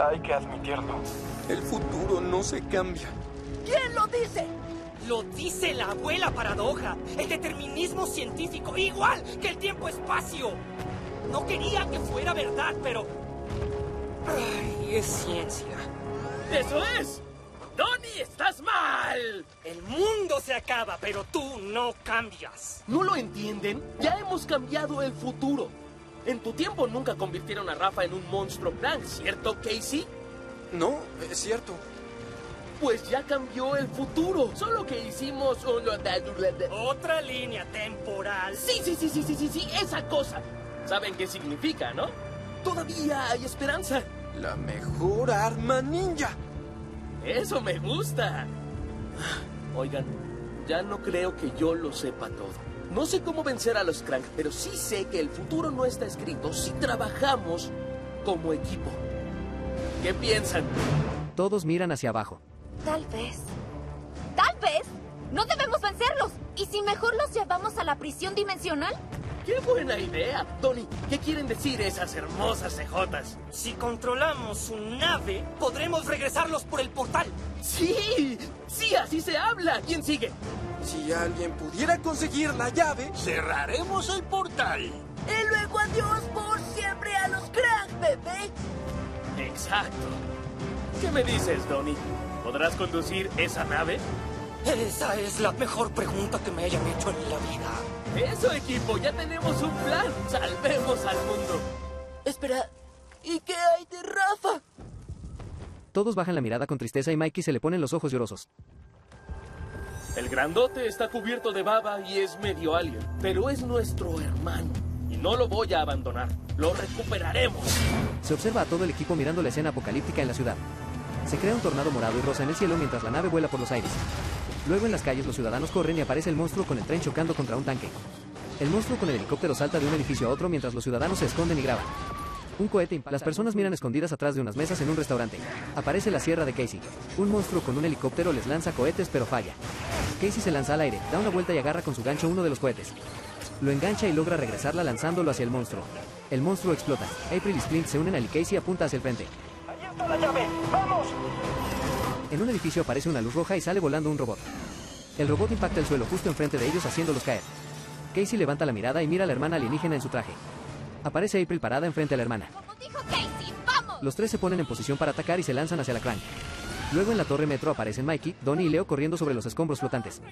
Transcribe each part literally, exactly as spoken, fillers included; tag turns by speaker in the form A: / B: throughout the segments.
A: Hay que admitirlo. El futuro no se cambia.
B: ¿Quién lo dice?
C: Lo dice la abuela paradoja. El determinismo científico, igual que el tiempo-espacio. No quería que fuera verdad, pero... Ay, es ciencia.
D: ¡Eso es! ¡Donnie, estás mal!
C: El mundo se acaba, pero tú no cambias.
D: ¿No lo entienden? Ya hemos cambiado el futuro. En tu tiempo nunca convirtieron a Rafa en un monstruo blanco, ¿cierto, Casey?
A: No, es cierto.
D: Pues ya cambió el futuro. Solo que hicimos un...
C: Otra línea temporal.
D: Sí, sí, sí, sí, sí, sí, sí, esa cosa. ¿Saben qué significa, no? Todavía hay esperanza.
A: La mejor arma ninja.
D: Eso me gusta. Oigan, ya no creo que yo lo sepa todo. No sé cómo vencer a los Krang, pero sí sé que el futuro no está escrito si trabajamos como equipo. ¿Qué piensan?
E: Todos miran hacia abajo.
F: Tal vez. ¡Tal vez! ¡No debemos vencerlos! ¿Y si mejor los llevamos a la prisión dimensional?
D: ¡Qué buena idea! Donnie, ¿qué quieren decir esas hermosas cejotas?
C: Si controlamos su nave, podremos regresarlos por el portal.
D: ¡Sí! ¡Sí, así se habla! ¿Quién sigue?
A: Si alguien pudiera conseguir la llave...
G: cerraremos el portal.
B: Y luego adiós por siempre a los Krang, bebé.
D: Exacto. ¿Qué me dices, Donnie? ¿Podrás conducir esa nave?
C: Esa es la mejor pregunta que me hayan hecho en la vida.
D: Eso, equipo, ya tenemos un plan. Salvemos al mundo.
B: Espera, ¿y qué hay de Rafa?
E: Todos bajan la mirada con tristeza y Mikey se le ponen los ojos llorosos.
D: El grandote está cubierto de baba y es medio alien, pero es nuestro hermano. Y no lo voy a abandonar. Lo recuperaremos.
E: Se observa a todo el equipo mirando la escena apocalíptica en la ciudad. Se crea un tornado morado y rosa en el cielo mientras la nave vuela por los aires. Luego en las calles los ciudadanos corren y aparece el monstruo con el tren chocando contra un tanque. El monstruo con el helicóptero salta de un edificio a otro mientras los ciudadanos se esconden y graban. Un cohete impacta. Las personas miran escondidas atrás de unas mesas en un restaurante. Aparece la sierra de Casey. Un monstruo con un helicóptero les lanza cohetes pero falla. Casey se lanza al aire, da una vuelta y agarra con su gancho uno de los cohetes. Lo engancha y logra regresarla lanzándolo hacia el monstruo. El monstruo explota. April y Splint se unen al y Casey apunta hacia el frente.
A: ¡Ahí está la llave! ¡Vamos!
E: En un edificio aparece una luz roja y sale volando un robot. El robot impacta el suelo justo enfrente de ellos haciéndolos caer. Casey levanta la mirada y mira a la hermana alienígena en su traje. Aparece April parada enfrente a la hermana.
F: Como dijo Casey, ¡vamos!
E: Los tres se ponen en posición para atacar y se lanzan hacia la Krang. Luego en la torre metro aparecen Mikey, Donnie y Leo corriendo sobre los escombros flotantes.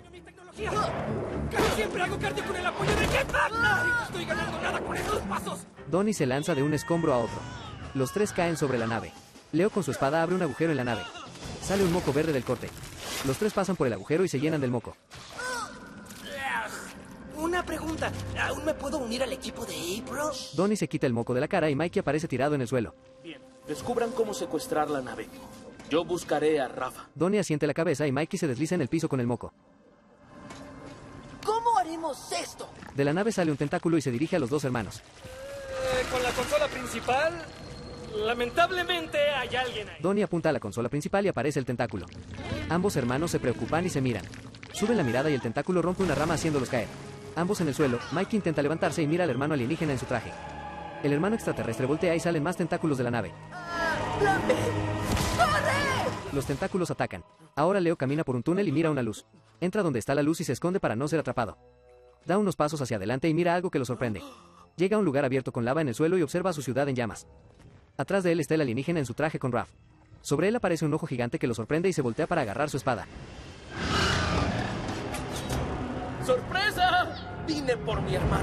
C: Casi siempre hago cardio con el apoyo del jetpack. No estoy ganando nada con estos pasos.
E: Donnie se lanza de un escombro a otro. Los tres caen sobre la nave. Leo con su espada abre un agujero en la nave. Sale un moco verde del corte. Los tres pasan por el agujero y se llenan del moco.
C: Una pregunta. ¿Aún me puedo unir al equipo de April?
E: Donnie se quita el moco de la cara y Mikey aparece tirado en el suelo.
D: Bien, descubran cómo secuestrar la nave. Yo buscaré a Rafa.
E: Donnie asiente la cabeza y Mikey se desliza en el piso con el moco.
B: ¿Cómo haremos esto?
E: De la nave sale un tentáculo y se dirige a los dos hermanos.
C: Eh, con la consola principal, lamentablemente hay alguien ahí.
E: Donnie apunta a la consola principal y aparece el tentáculo. Ambos hermanos se preocupan y se miran. Suben la mirada y el tentáculo rompe una rama haciéndolos caer. Ambos en el suelo, Mikey intenta levantarse y mira al hermano alienígena en su traje. El hermano extraterrestre voltea y salen más tentáculos de la nave.
B: ¡Plan B! ¡Corre!
E: Los tentáculos atacan. Ahora Leo camina por un túnel y mira una luz. Entra donde está la luz y se esconde para no ser atrapado. Da unos pasos hacia adelante y mira algo que lo sorprende. Llega a un lugar abierto con lava en el suelo y observa su ciudad en llamas. Atrás de él está el alienígena en su traje con Raph. Sobre él aparece un ojo gigante que lo sorprende y se voltea para agarrar su espada.
D: ¡Sorpresa! Vine por mi hermano.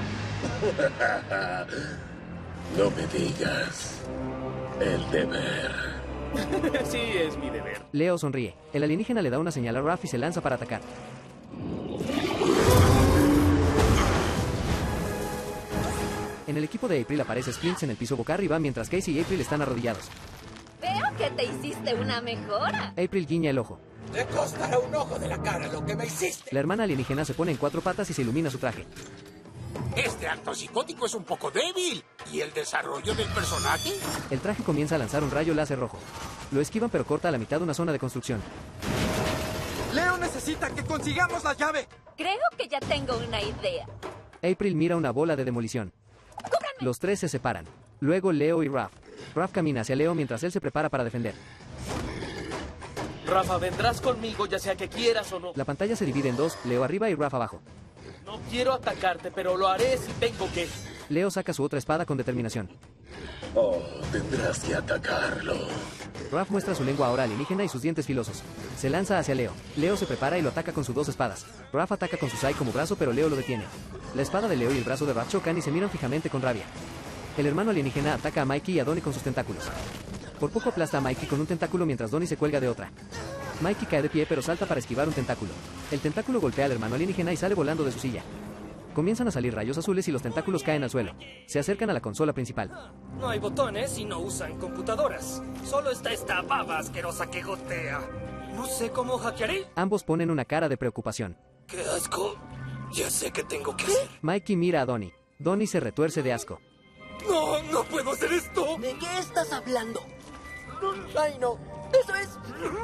G: No me digas. El deber.
D: Sí, es mi deber.
E: Leo sonríe. El alienígena le da una señal a Raph y se lanza para atacar. En el equipo de April aparece Splints en el piso boca arriba mientras Casey y April están arrodillados.
F: Veo que te hiciste una mejora.
E: April guiña el ojo.
G: Te costará un ojo de la cara lo que me hiciste.
E: La hermana alienígena se pone en cuatro patas y se ilumina su traje.
G: Este acto psicótico es un poco débil. ¿Y el desarrollo del personaje?
E: El traje comienza a lanzar un rayo láser rojo. Lo esquivan pero corta a la mitad una zona de construcción.
A: Leo necesita que consigamos la llave.
F: Creo que ya tengo una idea.
E: April mira una bola de demolición. Los tres se separan. Luego Leo y Raph. Raph camina hacia Leo mientras él se prepara para defender.
D: Rafa, vendrás conmigo ya sea que quieras o no.
E: La pantalla se divide en dos, Leo arriba y Raph abajo.
D: No quiero atacarte, pero lo haré si tengo que.
E: Leo saca su otra espada con determinación.
H: Oh, tendrás que atacarlo.
E: Raph muestra su lengua ahora alienígena y sus dientes filosos. Se lanza hacia Leo. Leo se prepara y lo ataca con sus dos espadas. Raph ataca con su sai como brazo, pero Leo lo detiene. La espada de Leo y el brazo de Raph chocan y se miran fijamente con rabia. El hermano alienígena ataca a Mikey y a Donnie con sus tentáculos. Por poco aplasta a Mikey con un tentáculo mientras Donnie se cuelga de otra. Mikey cae de pie pero salta para esquivar un tentáculo. El tentáculo golpea al hermano alienígena y sale volando de su silla. Comienzan a salir rayos azules y los tentáculos caen al suelo. Se acercan a la consola principal.
C: No hay botones y no usan computadoras. Solo está esta baba asquerosa que gotea. No sé cómo hackearé.
E: Ambos ponen una cara de preocupación.
C: ¡Qué asco! Ya sé qué tengo que hacer.
E: Mikey mira a Donnie. Donnie se retuerce de asco.
C: ¡No! ¡No puedo hacer esto!
B: ¿De qué estás hablando? ¡Ay, no! ¡Eso es...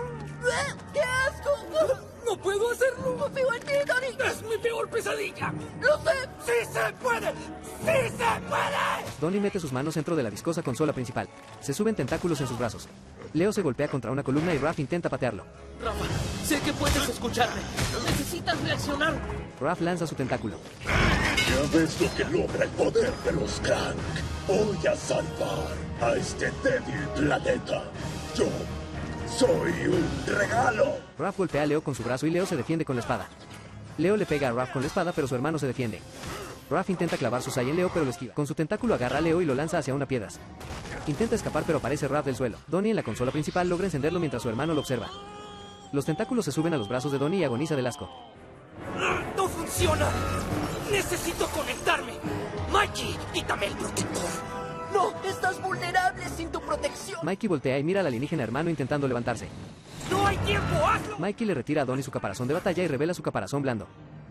B: ¡Qué asco!
C: ¡No puedo hacerlo!
B: ¡Confío en ti, Donnie!
C: ¡Es mi peor pesadilla!
B: ¡Lo sé!
C: ¡Sí se puede! ¡Sí se puede!
E: Donnie mete sus manos dentro de la viscosa consola principal. Se suben tentáculos en sus brazos. Leo se golpea contra una columna y Raph intenta patearlo.
D: Rafa, sé que puedes escucharme. Necesitas reaccionar.
E: Raph lanza su tentáculo.
H: Ya ves lo que logra el poder de los Krang. Voy a salvar a este débil planeta. Yo soy un regalo.
E: Raph golpea a Leo con su brazo y Leo se defiende con la espada. Leo le pega a Raph con la espada, pero su hermano se defiende. Raph intenta clavar su sai en Leo, pero lo esquiva. Con su tentáculo agarra a Leo y lo lanza hacia una piedra. Intenta escapar, pero aparece Raph del suelo. Donnie en la consola principal logra encenderlo mientras su hermano lo observa. Los tentáculos se suben a los brazos de Donnie y agoniza del asco.
C: ¡No funciona! ¡Necesito conectarme! ¡Mikey, quítame el protector!
B: ¡No! ¡Estás vulnerable sin tu protección!
E: Mikey voltea y mira al alienígena hermano intentando levantarse.
C: ¡No hay tiempo! ¡Hazlo!
E: Mikey le retira a Donnie su caparazón de batalla y revela su caparazón blando.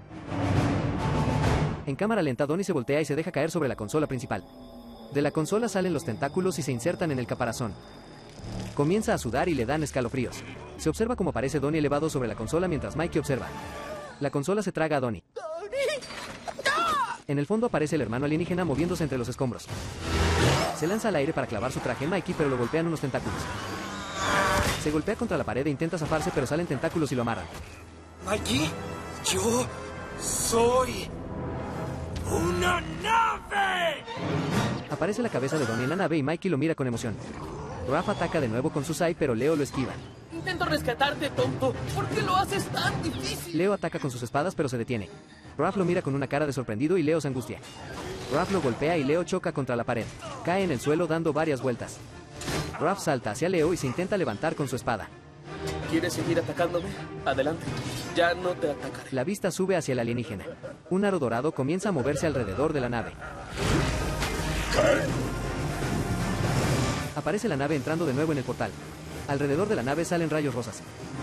E: En cámara lenta, Donnie se voltea y se deja caer sobre la consola principal. De la consola salen los tentáculos y se insertan en el caparazón. Comienza a sudar y le dan escalofríos. Se observa cómo aparece Donnie elevado sobre la consola mientras Mikey observa. La consola se traga a Donnie. En el fondo aparece el hermano alienígena moviéndose entre los escombros. Se lanza al aire para clavar su traje en Mikey, pero lo golpean unos tentáculos. Se golpea contra la pared e intenta zafarse, pero salen tentáculos y lo amarran.
C: Mikey, yo soy una nave.
E: Aparece la cabeza de Donnie en la nave y Mikey lo mira con emoción. Raph ataca de nuevo con su sai, pero Leo lo esquiva.
D: Intento rescatarte, tonto. ¿Por qué lo haces tan difícil?
E: Leo ataca con sus espadas, pero se detiene. Raph lo mira con una cara de sorprendido y Leo se angustia. Raph lo golpea y Leo choca contra la pared. Cae en el suelo dando varias vueltas. Raph salta hacia Leo y se intenta levantar con su espada.
D: ¿Quieres seguir atacándome? Adelante. Ya no te atacaré.
E: La vista sube hacia el alienígena. Un aro dorado comienza a moverse alrededor de la nave. Aparece la nave entrando de nuevo en el portal. Alrededor de la nave salen rayos rosas.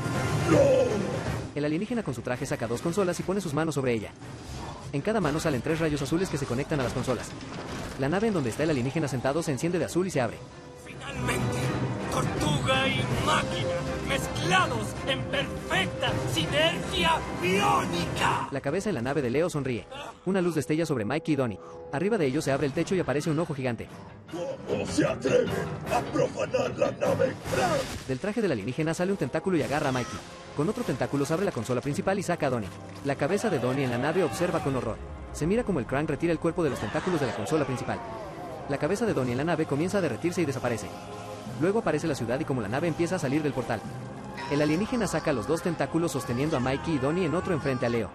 E: El alienígena con su traje saca dos consolas y pone sus manos sobre ella. En cada mano salen tres rayos azules que se conectan a las consolas. La nave en donde está el alienígena sentado se enciende de azul y se abre.
C: Finalmente, tortuga y máquina mezclados en perfecta sinergia biónica.
E: La cabeza de la nave de Leo sonríe. Una luz destella sobre Mikey y Donnie. Arriba de ellos se abre el techo y aparece un ojo gigante.
H: ¿Cómo se atreven a profanar la nave Krang?
E: Del traje del alienígena sale un tentáculo y agarra a Mikey. Con otro tentáculo se abre la consola principal y saca a Donnie. La cabeza de Donnie en la nave observa con horror. Se mira como el Krang retira el cuerpo de los tentáculos de la consola principal. La cabeza de Donnie en la nave comienza a derretirse y desaparece. Luego aparece la ciudad y como la nave empieza a salir del portal. El alienígena saca los dos tentáculos sosteniendo a Mikey y Donnie en otro enfrente a Leo.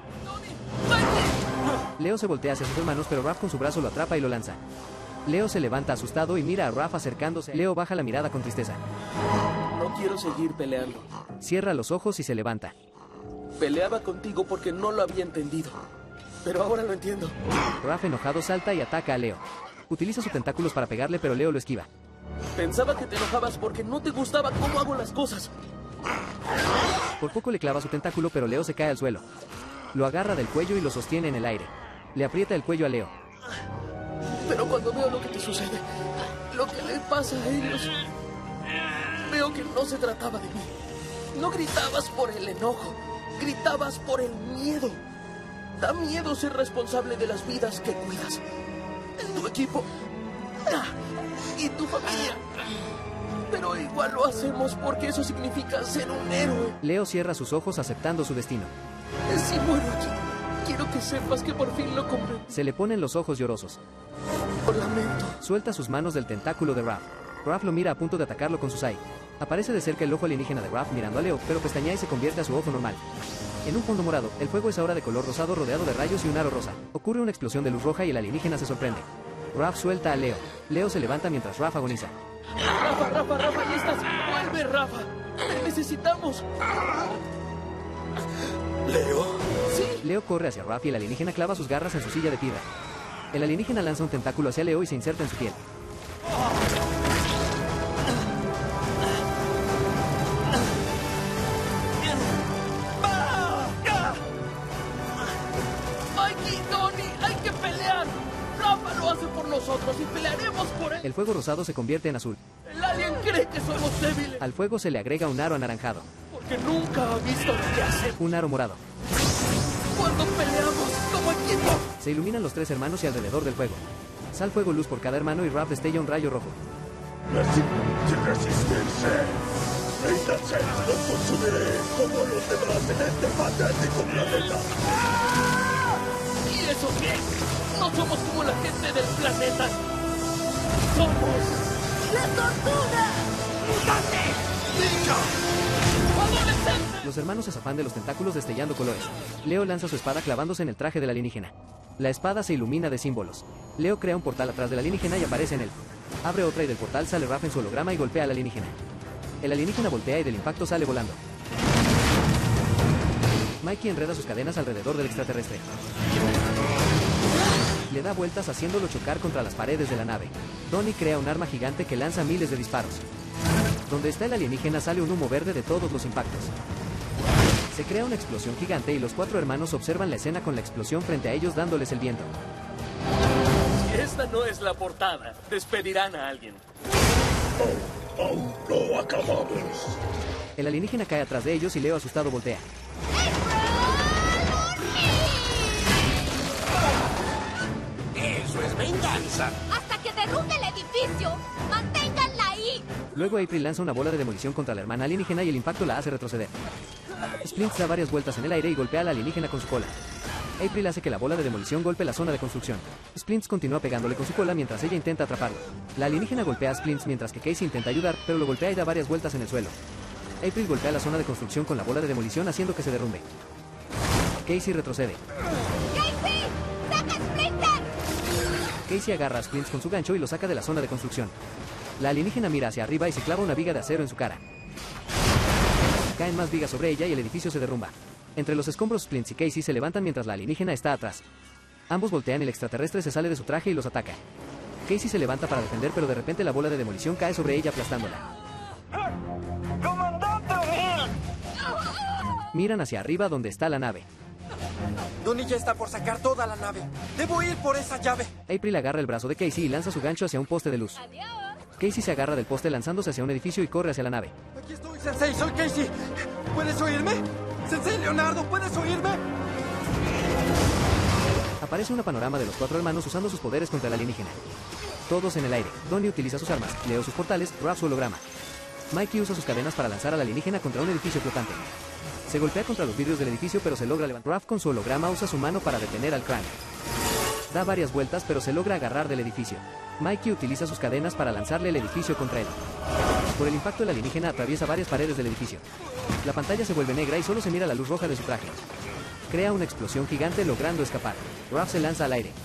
E: Leo se voltea hacia sus hermanos, pero Raph con su brazo lo atrapa y lo lanza. Leo se levanta asustado y mira a Raph acercándose. Leo baja la mirada con tristeza.
D: No quiero seguir peleando.
E: Cierra los ojos y se levanta.
D: Peleaba contigo porque no lo había entendido. Pero ahora lo entiendo.
E: Raph enojado salta y ataca a Leo. Utiliza sus tentáculos para pegarle, pero Leo lo esquiva.
D: Pensaba que te enojabas porque no te gustaba cómo hago las cosas.
E: Por poco le clava su tentáculo, pero Leo se cae al suelo. Lo agarra del cuello y lo sostiene en el aire. Le aprieta el cuello a Leo.
D: Pero cuando veo lo que te sucede, lo que le pasa a ellos, veo que no se trataba de mí. No gritabas por el enojo, gritabas por el miedo. Da miedo ser responsable de las vidas que cuidas. Tu equipo Y tu familia. Pero igual lo hacemos porque eso significa ser un héroe.
E: Leo cierra sus ojos aceptando su destino.
D: Si muero aquí, quiero que sepas que por fin lo compré.
E: Se le ponen los ojos llorosos.
D: Lo lamento.
E: Suelta sus manos del tentáculo de Raph. Raph lo mira a punto de atacarlo con su sai. Aparece de cerca el ojo alienígena de Raph mirando a Leo, pero pestañea y se convierte a su ojo normal. En un fondo morado, el fuego es ahora de color rosado rodeado de rayos y un aro rosa. Ocurre una explosión de luz roja y el alienígena se sorprende. Raph suelta a Leo. Leo se levanta mientras Raph agoniza.
D: Rafa, Rafa, Rafa, ahí estás. Vuelve, Rafa. Te necesitamos.
A: ¿Leo?
D: Sí.
E: Leo corre hacia Raph y el alienígena clava sus garras en su silla de piedra. El alienígena lanza un tentáculo hacia Leo y se inserta en su piel.
D: Mikey, Donnie, hay que pelear. Rafa lo hace por nosotros y pelearemos por él.
E: El fuego rosado se convierte en azul.
D: El alien cree que somos débiles.
E: Al fuego se le agrega un aro anaranjado.
D: Porque nunca ha visto lo que hace.
E: Un aro morado.
D: Cuando peleamos como equipo.
E: Se iluminan los tres hermanos y alrededor del fuego. Sal fuego luz por cada hermano y Raph destella un rayo rojo.
H: Así, sin resistirse. Estas seres los consumiré como los demás en este patético planeta.
D: ¿Y eso qué? No somos como la gente del planeta. Somos
B: ¡La tortuga!
G: ¡Mutante! ¡Ninja!
D: adolescentes.
E: Los hermanos se zafan de los tentáculos destellando colores. Leo lanza su espada clavándose en el traje del alienígena. La espada se ilumina de símbolos. Leo crea un portal atrás del alienígena y aparece en él. Abre otra y del portal sale Raph en su holograma y golpea al alienígena. El alienígena voltea y del impacto sale volando. Mikey enreda sus cadenas alrededor del extraterrestre. Le da vueltas haciéndolo chocar contra las paredes de la nave. Donnie crea un arma gigante que lanza miles de disparos. Donde está el alienígena sale un humo verde de todos los impactos. Se crea una explosión gigante y los cuatro hermanos observan la escena con la explosión frente a ellos dándoles el viento.
D: Si esta no es la portada, despedirán a alguien.
H: Oh, aún no acabamos.
E: El alienígena cae atrás de ellos y Leo asustado voltea.
G: ¡Eso es venganza!
F: ¡Hasta que derrumbe el edificio! ¡Manténganla ahí!
E: Luego April lanza una bola de demolición contra la hermana alienígena y el impacto la hace retroceder. Splints da varias vueltas en el aire y golpea a la alienígena con su cola. April hace que la bola de demolición golpee la zona de construcción. Splints continúa pegándole con su cola mientras ella intenta atraparlo. La alienígena golpea a Splints mientras que Casey intenta ayudar, pero lo golpea y da varias vueltas en el suelo. April golpea la zona de construcción con la bola de demolición haciendo que se derrumbe. Casey retrocede.
F: ¡Casey! ¡Saca a Splinter!
E: Casey agarra a Splints con su gancho y lo saca de la zona de construcción. La alienígena mira hacia arriba y se clava una viga de acero en su cara. Caen más vigas sobre ella y el edificio se derrumba. Entre los escombros, Splints y Casey se levantan mientras la alienígena está atrás. Ambos voltean y el extraterrestre se sale de su traje y los ataca. Casey se levanta para defender, pero de repente la bola de demolición cae sobre ella aplastándola.
A: ¡Comandante Hill!
E: Miran hacia arriba donde está la nave.
A: Donnie ya está por sacar toda la nave. Debo ir por esa llave.
E: April agarra el brazo de Casey y lanza su gancho hacia un poste de luz. Casey se agarra del poste lanzándose hacia un edificio y corre hacia la nave.
A: Aquí estoy, Sensei. Soy Casey. ¿Puedes oírme? Sensei Leonardo, ¿puedes oírme?
E: Aparece un panorama de los cuatro hermanos usando sus poderes contra el alienígena. Todos en el aire. Donnie utiliza sus armas, Leo sus portales, Raph su holograma. Mikey usa sus cadenas para lanzar al alienígena contra un edificio flotante. Se golpea contra los vidrios del edificio pero se logra levantar. Raph con su holograma usa su mano para detener al Krang. Da varias vueltas pero se logra agarrar del edificio. Mikey utiliza sus cadenas para lanzarle el edificio contra él. Por el impacto el alienígena atraviesa varias paredes del edificio. La pantalla se vuelve negra y solo se mira la luz roja de su traje. Crea una explosión gigante logrando escapar. Raph se lanza al aire.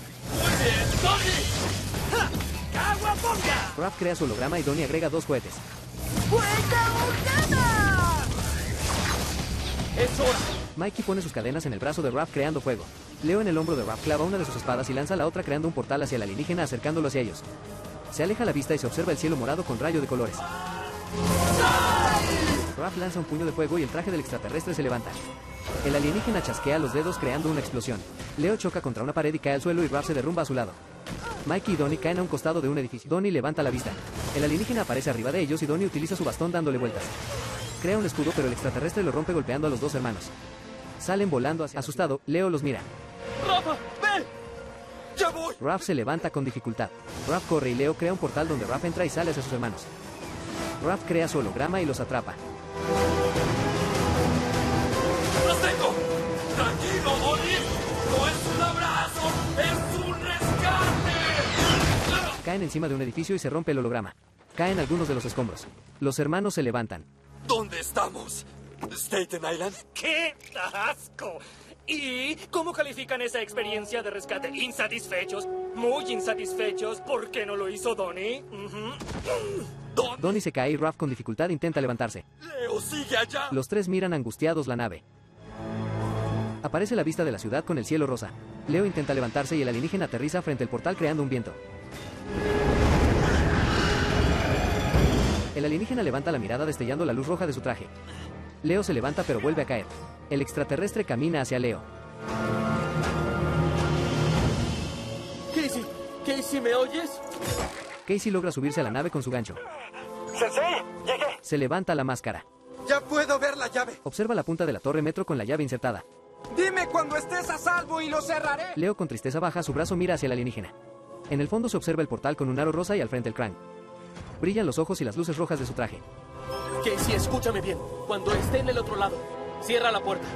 E: Raph crea su holograma y Donnie agrega dos cohetes.
B: ¡Vuelta huracana!
D: ¡Es hora!
E: Mikey pone sus cadenas en el brazo de Raph creando fuego. Leo en el hombro de Raph clava una de sus espadas y lanza la otra creando un portal hacia el alienígena acercándolo hacia ellos. Se aleja la vista y se observa el cielo morado con rayo de colores. Raph lanza un puño de fuego y el traje del extraterrestre se levanta. El alienígena chasquea los dedos creando una explosión. Leo choca contra una pared y cae al suelo y Raph se derrumba a su lado. Mikey y Donnie caen a un costado de un edificio. Donnie levanta la vista. El alienígena aparece arriba de ellos y Donnie utiliza su bastón dándole vueltas. Crea un escudo pero el extraterrestre lo rompe golpeando a los dos hermanos. Salen volando hacia... Asustado, Leo los mira.
D: ¡Rafa, ven!
A: ¡Ya voy!
E: Raph se levanta con dificultad. Raph corre y Leo crea un portal donde Raph entra y sale hacia sus hermanos. Raph crea su holograma y los atrapa.
A: ¡Los tengo! ¡Tranquilo, Donnie! ¡No es un abrazo! ¡Es un rescate!
E: Caen encima de un edificio y se rompe el holograma. Caen algunos de los escombros. Los hermanos se levantan.
A: ¿Dónde estamos? ¿Staten Island?
C: ¡Qué asco! ¿Y cómo califican esa experiencia de rescate? ¿Insatisfechos? ¿Muy insatisfechos? ¿Por qué no lo hizo Donnie? Uh-huh.
A: ¿Dónde?
E: Donnie se cae y Raph con dificultad intenta levantarse.
A: Leo, sigue allá.
E: Los tres miran angustiados la nave. Aparece la vista de la ciudad con el cielo rosa. Leo intenta levantarse y el alienígena aterriza frente al portal creando un viento. El alienígena levanta la mirada destellando la luz roja de su traje. Leo se levanta pero vuelve a caer. El extraterrestre camina hacia Leo.
D: Casey, Casey, ¿me oyes?
E: Casey logra subirse a la nave con su gancho.
A: ¡Sensei! ¡Llegué!
E: Se levanta la máscara.
A: ¡Ya puedo ver la llave!
E: Observa la punta de la torre metro con la llave insertada.
A: ¡Dime cuando estés a salvo y lo cerraré!
E: Leo con tristeza baja su brazo mira hacia el alienígena. En el fondo se observa el portal con un aro rosa y al frente el Krang. Brillan los ojos y las luces rojas de su traje.
D: Casey, escúchame bien. Cuando esté en el otro lado, cierra la puerta.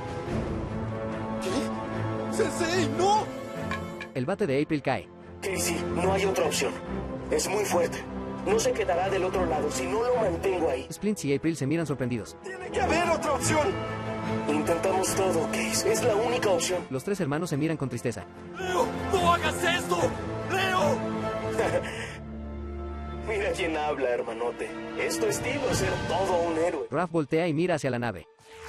A: ¿Qué? ¡Sensei, no!
E: El bate de April cae.
I: Casey, no hay otra opción. Es muy fuerte. No se quedará del otro lado si no lo mantengo ahí.
E: Splints y April se miran sorprendidos.
A: ¡Tiene que haber otra opción!
I: Intentamos todo, Case. Es la única opción.
E: Los tres hermanos se miran con tristeza.
A: ¡Leo, no hagas esto! ¡Leo!
I: Mira quién habla, hermanote. Es tu estilo ser todo un héroe.
E: Raph voltea y mira hacia la nave.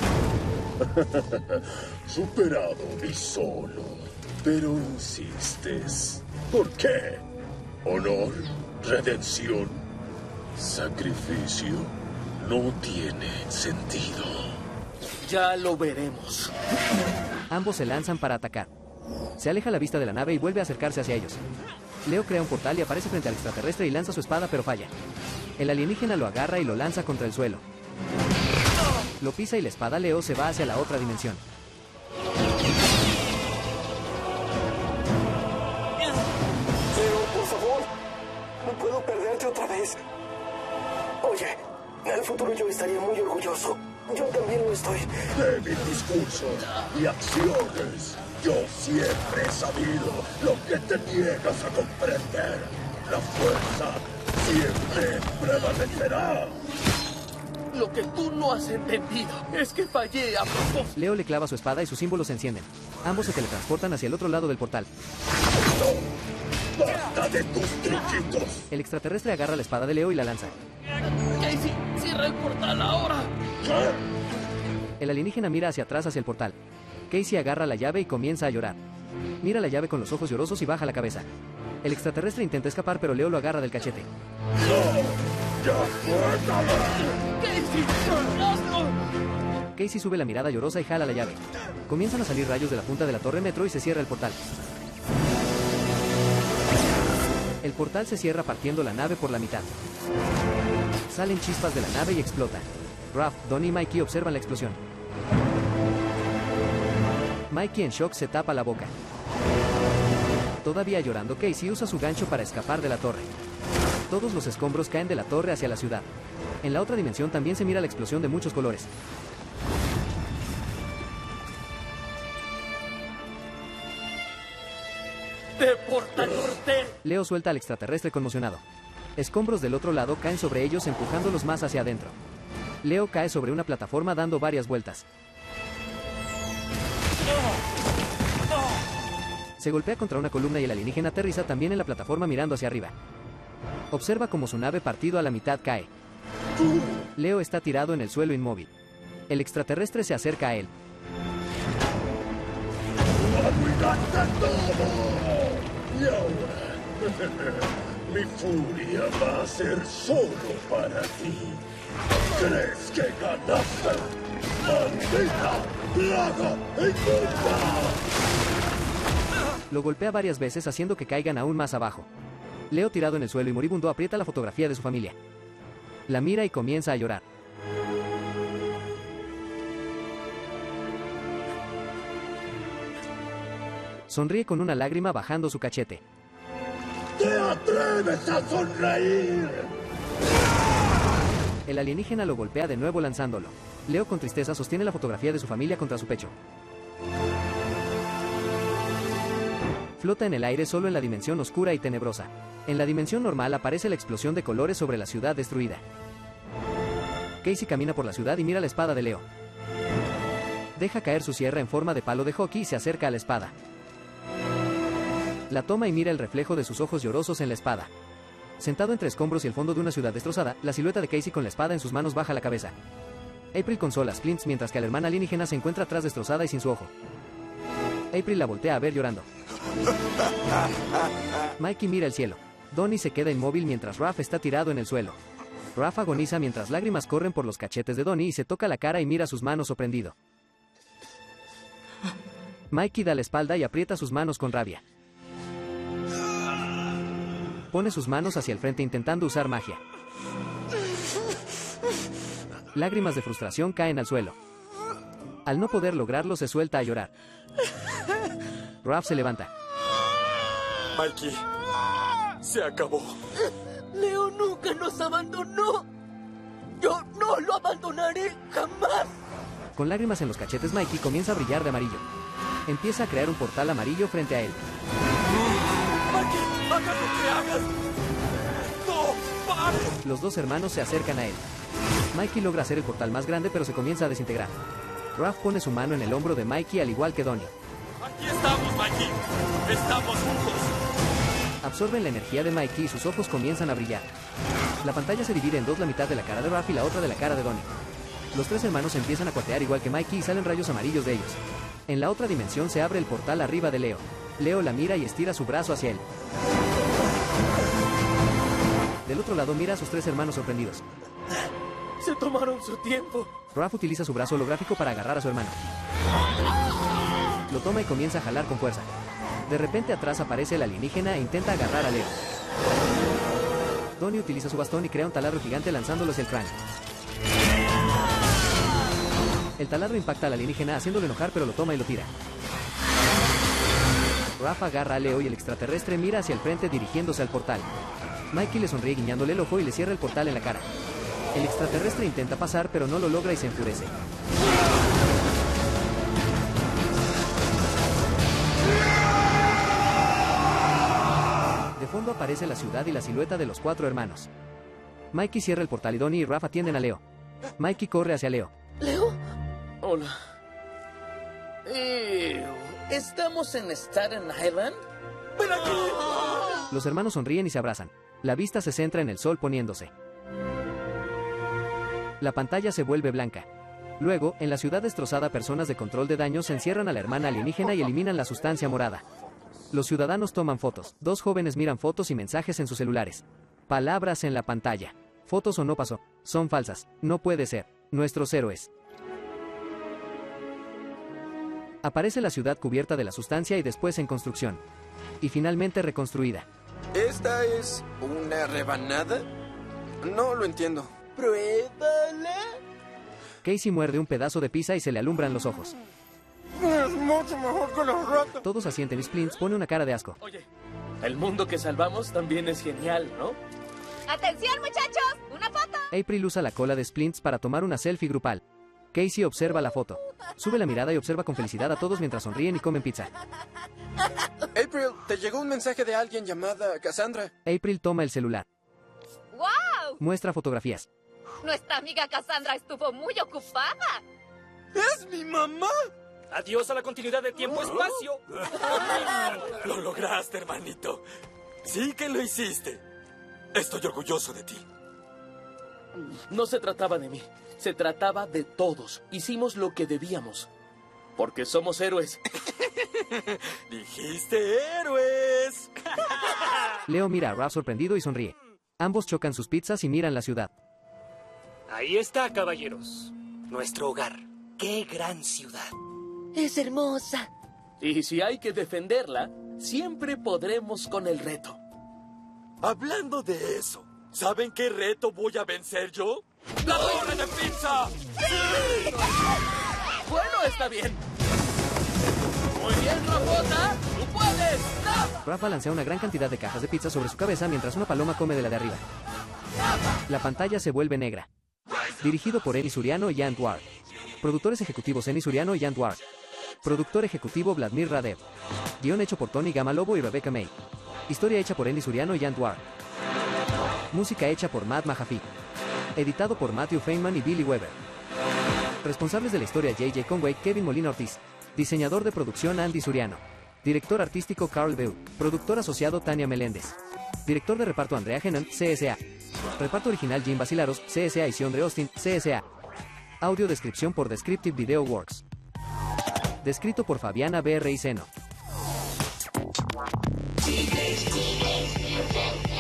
H: Superado y solo. Pero insistes. ¿Por qué? Honor, redención, sacrificio. No tiene sentido.
D: Ya lo veremos.
E: Ambos se lanzan para atacar. Se aleja la vista de la nave y vuelve a acercarse hacia ellos. Leo crea un portal y aparece frente al extraterrestre y lanza su espada pero falla. El alienígena lo agarra y lo lanza contra el suelo. Lo pisa y la espada Leo se va hacia la otra dimensión.
I: Leo, por favor. No puedo perderte otra vez. Oye, en el futuro yo estaría muy orgulloso. Yo también lo estoy.
H: De mis discursos y acciones, yo siempre he sabido lo que te niegas a comprender. La fuerza siempre prevalecerá.
D: Lo que tú no has entendido es que fallé a propósito.
E: Leo le clava su espada y sus símbolos se encienden. Ambos se teletransportan hacia el otro lado del portal.
H: ¡No! ¡Basta de tus truquitos!
E: El extraterrestre agarra la espada de Leo y la lanza.
D: Casey, cierra el portal ahora.
E: El alienígena mira hacia atrás hacia el portal. Casey agarra la llave y comienza a llorar. Mira la llave con los ojos llorosos y baja la cabeza. El extraterrestre intenta escapar pero Leo lo agarra del cachete.
H: ¡Ya suéltala!
D: Casey, hazlo.
E: Casey sube la mirada llorosa y jala la llave. Comienzan a salir rayos de la punta de la torre metro y se cierra el portal. El portal se cierra partiendo la nave por la mitad. Salen chispas de la nave y explota. Raph, Donnie y Mikey observan la explosión. Mikey en shock se tapa la boca. Todavía llorando, Casey usa su gancho para escapar de la torre. Todos los escombros caen de la torre hacia la ciudad. En la otra dimensión también se mira la explosión de muchos colores.
D: ¡Deportadorte!
E: Leo suelta al extraterrestre conmocionado. Escombros del otro lado caen sobre ellos empujándolos más hacia adentro. Leo cae sobre una plataforma dando varias vueltas. Se golpea contra una columna y el alienígena aterriza también en la plataforma mirando hacia arriba. Observa cómo su nave partido a la mitad cae. Leo está tirado en el suelo inmóvil. El extraterrestre se acerca a él.
H: ¡Arruinaste todo! Y ahora, mi furia va a ser solo para ti. ¿Crees que ganaste? ¡Maldita plaga inmunda!
E: Lo golpea varias veces haciendo que caigan aún más abajo. Leo, tirado en el suelo y moribundo, aprieta la fotografía de su familia. La mira y comienza a llorar. Sonríe con una lágrima bajando su cachete.
H: ¡Te atreves a sonreír!
E: El alienígena lo golpea de nuevo lanzándolo. Leo con tristeza sostiene la fotografía de su familia contra su pecho. Flota en el aire solo en la dimensión oscura y tenebrosa. En la dimensión normal aparece la explosión de colores sobre la ciudad destruida. Casey camina por la ciudad y mira la espada de Leo. Deja caer su sierra en forma de palo de hockey y se acerca a la espada. La toma y mira el reflejo de sus ojos llorosos en la espada. Sentado entre escombros y el fondo de una ciudad destrozada, la silueta de Casey con la espada en sus manos baja la cabeza. April consola a Splints mientras que a la hermana alienígena se encuentra atrás destrozada y sin su ojo. April la voltea a ver llorando. Mikey mira el cielo. Donnie se queda inmóvil mientras Raph está tirado en el suelo. Raph agoniza mientras lágrimas corren por los cachetes de Donnie y se toca la cara y mira sus manos sorprendido. Mikey da la espalda y aprieta sus manos con rabia. Pone sus manos hacia el frente intentando usar magia. Lágrimas de frustración caen al suelo. Al no poder lograrlo, se suelta a llorar. Raph se levanta.
A: Mikey, se acabó.
B: Leo nunca nos abandonó. Yo no lo abandonaré jamás.
E: Con lágrimas en los cachetes, Mikey comienza a brillar de amarillo. Empieza a crear un portal amarillo frente a él.
A: Mikey, haga lo que hagas. ¡No, pare!
E: Los dos hermanos se acercan a él. Mikey logra hacer el portal más grande, pero se comienza a desintegrar. Raph pone su mano en el hombro de Mikey al igual que Donnie.
A: Aquí estamos, Mikey. Estamos juntos.
E: Absorben la energía de Mikey y sus ojos comienzan a brillar. La pantalla se divide en dos, la mitad de la cara de Raph y la otra de la cara de Donnie. Los tres hermanos empiezan a cuatear igual que Mikey y salen rayos amarillos de ellos. En la otra dimensión se abre el portal arriba de Leo. Leo la mira y estira su brazo hacia él. Del otro lado mira a sus tres hermanos sorprendidos.
D: Se tomaron su tiempo.
E: Raph utiliza su brazo holográfico para agarrar a su hermano. Lo toma y comienza a jalar con fuerza. De repente atrás aparece el alienígena e intenta agarrar a Leo. Donnie utiliza su bastón y crea un taladro gigante lanzándolo hacia el cráneo. El taladro impacta al alienígena haciéndolo enojar, pero lo toma y lo tira. Raph agarra a Leo y el extraterrestre mira hacia el frente dirigiéndose al portal. Mikey le sonríe guiñándole el ojo y le cierra el portal en la cara. El extraterrestre intenta pasar, pero no lo logra y se enfurece. De fondo aparece la ciudad y la silueta de los cuatro hermanos. Mikey cierra el portal y Donnie y Raph atienden a Leo. Mikey corre hacia Leo.
B: ¿Leo?
D: Hola. Ew, ¿estamos en Staten Island?
A: ¡Ven aquí!
E: Los hermanos sonríen y se abrazan. La vista se centra en el sol poniéndose. La pantalla se vuelve blanca. Luego, en la ciudad destrozada, personas de control de daños encierran a la hermana alienígena y eliminan la sustancia morada. Los ciudadanos toman fotos. Dos jóvenes miran fotos y mensajes en sus celulares. Palabras en la pantalla. Fotos o no pasó. Son falsas. No puede ser. Nuestros héroes. Aparece la ciudad cubierta de la sustancia y después en construcción. Y finalmente reconstruida.
J: ¿Esta es una rebanada? No lo entiendo.
B: ¡Pruébala!
E: Casey muerde un pedazo de pizza y se le alumbran los ojos.
J: Es mucho mejor que la rata.
E: Todos asienten y Splints pone una cara de asco.
D: Oye, el mundo que salvamos también es genial, ¿no?
F: ¡Atención, muchachos! ¡Una foto!
E: April usa la cola de Splints para tomar una selfie grupal. Casey observa la foto. Sube la mirada y observa con felicidad a todos mientras sonríen y comen pizza.
J: April, te llegó un mensaje de alguien llamada Cassandra.
E: April toma el celular.
F: ¡Wow!
E: Muestra fotografías.
F: Nuestra amiga Cassandra estuvo muy ocupada.
J: ¡Es mi mamá!
C: Adiós a la continuidad de tiempo-espacio.
A: Lo lograste, hermanito. Sí que lo hiciste. Estoy orgulloso de ti.
D: No se trataba de mí. Se trataba de todos. Hicimos lo que debíamos. Porque somos héroes.
A: ¡Dijiste héroes!
E: Leo mira a Raph sorprendido y sonríe. Ambos chocan sus pizzas y miran la ciudad.
C: Ahí está, caballeros. Nuestro hogar. ¡Qué gran ciudad!
B: Es hermosa.
D: Y si hay que defenderla, siempre podremos con el reto.
A: Hablando de eso, ¿saben qué reto voy a vencer yo? ¡La torre de pizza!
D: Bueno, está bien. Muy bien, Rafota. ¡Tú puedes! ¡No!
E: Raph balancea una gran cantidad de cajas de pizza sobre su cabeza mientras una paloma come de la de arriba. La pantalla se vuelve negra. Dirigido por Eni Suriano y Ant Ward. Productores ejecutivos Eni Suriano y Ant Ward. Productor ejecutivo Vladimir Radev. Guión hecho por Tony Gamalobo y Rebecca May. Historia hecha por Eni Suriano y Ant Ward. Música hecha por Matt Mahaffey. Editado por Matthew Feynman y Billy Weber. Responsables de la historia J J Conway, Kevin Molina Ortiz. Diseñador de producción Andy Suriano. Director artístico Carl Beu. Productor asociado Tania Meléndez. Director de reparto Andrea Henan, C S A. Reparto original Jim Basilaros, C S A y Sion de Austin, C S A. Audio descripción por Descriptive Video Works. Descrito por Fabiana B. Reiseno.
K: Teenage Mutant